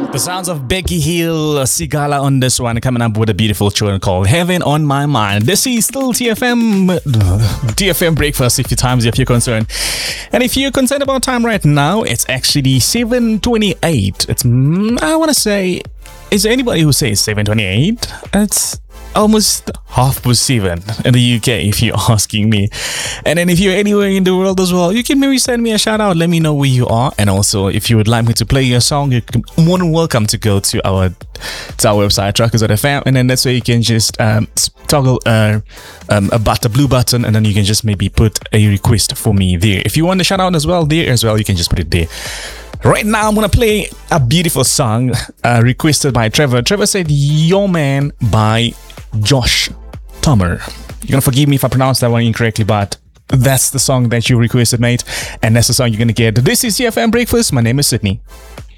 The sounds of Becky Hill, Sigala on this one, coming up with a beautiful tune called Heaven on My Mind. This is still TFM Breakfast if you're concerned. And if you're concerned about time right now, it's actually 7:28. I want to say, is there anybody who says 7:28? It's almost 7:30 in the UK, if you're asking me. And then if you're anywhere in the world as well, you can maybe send me a shout out, let me know where you are. And also, if you would like me to play your song, you're more than welcome to go to our website, Truckers.fm, and then that's where you can just toggle a blue button, and then you can just maybe put a request for me there. If you want a shout out as well, you can just put it there. Right now, I'm going to play a beautiful song requested by Trevor. Trevor said, Your Man by Josh Tomer. You're going to forgive me if I pronounce that one incorrectly, but that's the song that you requested, mate. And that's the song you're going to get. This is TFM Breakfast. My name is Sydney.